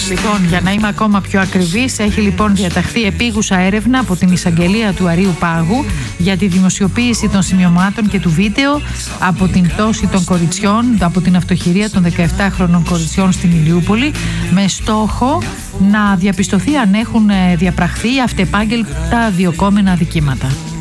Λοιπόν, για να είμαι ακόμα πιο ακριβής, έχει λοιπόν διαταχθεί επίγουσα έρευνα από την εισαγγελία του Αρείου Πάγου για τη δημοσιοποίηση των σημειωμάτων και του βίντεο από την πτώση των κοριτσιών, από την αυτοχειρία των 17χρονων κοριτσιών στην Ηλιούπολη, με στόχο να διαπιστωθεί αν έχουν διαπραχθεί αυτεπάγγελτα διωκόμενα αδικήματα.